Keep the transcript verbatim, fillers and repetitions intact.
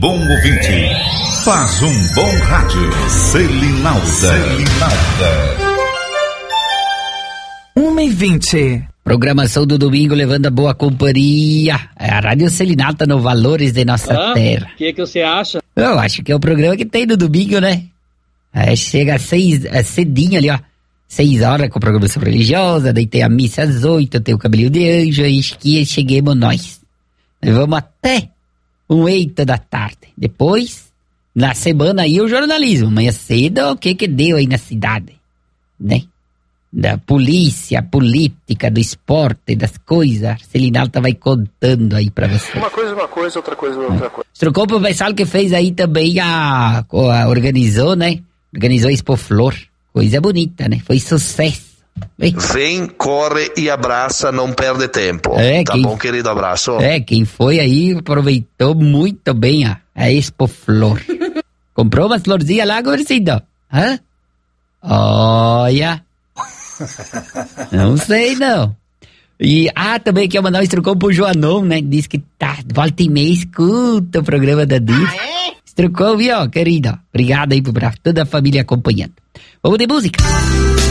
bom ouvinte faz um bom rádio. Selinalda. Selinalda. uma e vinte. Programação do domingo levando a boa companhia. É a Rádio Selinalda no Valores de Nossa ah, Terra. O que que você acha? Eu acho que é o programa que tem no domingo, né? É, chega às seis, é cedinho ali, ó. Seis horas com programação religiosa, daí tem a missa às oito, tem o cabelinho de anjo, aí que cheguemos nós. Nós vamos até um eita da tarde. Depois, na semana aí, o jornalismo. Amanhã cedo, o que que deu aí na cidade? Né? Da polícia, política, do esporte, das coisas. Selinalda vai contando aí pra você. Uma coisa, uma coisa, outra coisa, outra coisa. Trocou pro pessoal que fez aí também a, a organizou, né? Organizou a Expo Flor. Coisa bonita, né? Foi sucesso. Vem, Vem corre e abraça, não perde tempo. É, tá quem, bom, querido? Abraço. É, quem foi aí aproveitou muito bem a, a Expo Flor. Comprou umas florzinhas lá, Gorcido? Hã? Olha. Não sei, não. E, ah, também quer mandar um instrucão pro Joanão, né? Diz que tá, volta e meia, escuta o programa da Diz. Ah, é? Instrucão, viu, querida? Obrigado aí por toda a família acompanhando. Vamos de música.